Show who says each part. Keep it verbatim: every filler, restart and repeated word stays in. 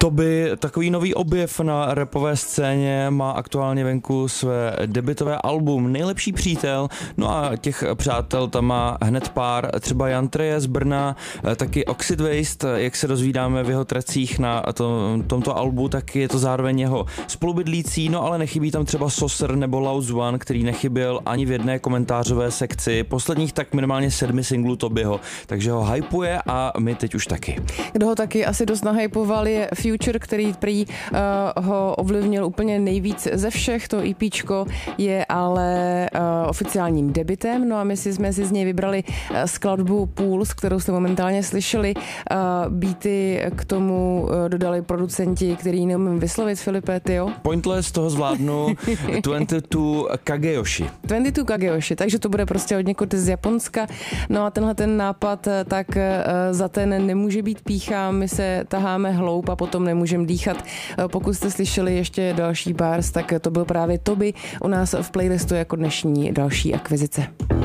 Speaker 1: Toby, takový nový objev na rapové scéně, má aktuálně venku své debutové album Nejlepší přítel, no a těch přátel tam má hned pár, třeba Jan Treje z Brna, taky Oxid Waste, jak se dozvídáme v jeho tracích na to, tomto albu, tak je to zároveň jeho spolubydlící, no ale nechybí tam třeba Saucer nebo Laus One, který nechyběl ani v jedné komentářové sekci posledních tak minimálně sedmi singlů Tobyho, takže ho hypuje a my teď už taky.
Speaker 2: Kdo ho taky asi dost nahypoval je Future, který prý uh, ho ovlivnil úplně nejvíc ze všech. To EPčko je ale uh, oficiálním debutem, no a my si jsme si z něj vybrali uh, skladbu Pools, kterou jste momentálně slyšeli. Uh, beaty k tomu uh, dodali producenti, který neumím vyslovit, Filipe, ty jo?
Speaker 1: Pointless, toho zvládnu, dvacet dva Kageyoshi.
Speaker 2: dvacet dva Kageyoshi, takže to bude prostě od někud z Japonska. No a tenhle ten nápad, tak uh, za ten nemůže být pýcha, my se taháme hloub a potom nemůžeme dýchat. Pokud jste slyšeli ještě další bars, tak to byl právě Toby u nás v playlistu jako dnešní další akvizice.